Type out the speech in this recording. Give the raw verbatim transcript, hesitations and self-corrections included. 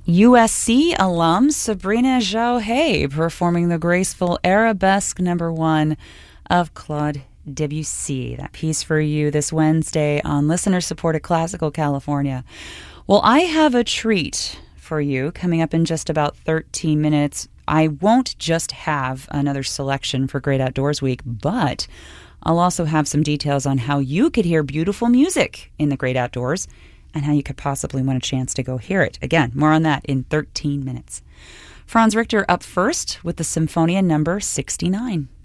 U S C alum Sabrina Jauhet performing the graceful Arabesque number one of Claude Debussy. That piece for you this Wednesday on listener-supported Classical California. Well, I have a treat for you coming up in just about thirteen minutes. I won't just have another selection for Great Outdoors Week, but I'll also have some details on how you could hear beautiful music in the great outdoors and how you could possibly win a chance to go hear it. Again, more on that in thirteen minutes. Franz Richter up first with the Symphonia number sixty-nine.